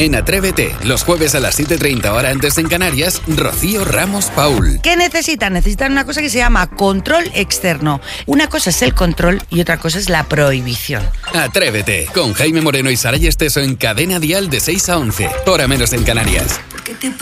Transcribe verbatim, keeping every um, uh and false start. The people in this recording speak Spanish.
En Atrévete, los jueves a las siete y treinta hora antes en Canarias, Rocío Ramos Paul. ¿Qué necesitan? Necesitan una cosa que se llama control externo. Una cosa es el control y otra cosa es la prohibición. Atrévete, con Jaime Moreno y Saray Esteso en Cadena Dial de seis a once, hora menos en Canarias.